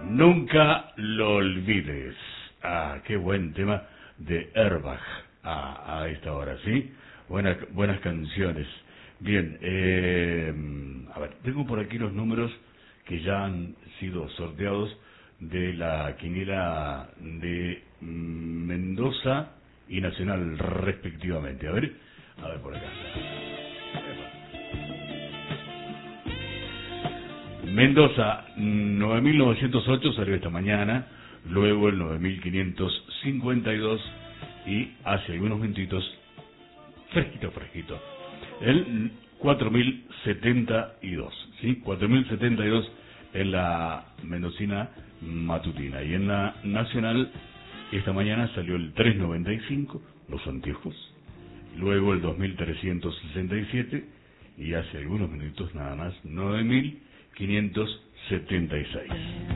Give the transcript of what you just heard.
Nunca lo olvides. Ah, qué buen tema de Airbag a esta hora, ¿sí? Buenas canciones. Bien, a ver, tengo por aquí los números que ya han sido sorteados de la quiniela de Mendoza y Nacional respectivamente. A ver por acá. Mendoza 9908 salió esta mañana, luego el 9552 y hace algunos minutitos, fresquito, el 4072, ¿sí? 4072 en la mendocina matutina, y en la nacional esta mañana salió el 395, los anteojos, luego el 2367 y hace algunos minutos nada más 9576.